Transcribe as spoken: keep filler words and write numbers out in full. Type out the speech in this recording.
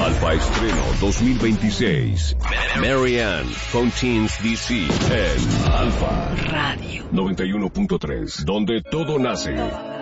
Alfa Estreno dos mil veintiséis. Marianne con Teens D C en Alfa Radio noventa y uno punto tres, donde todo nace.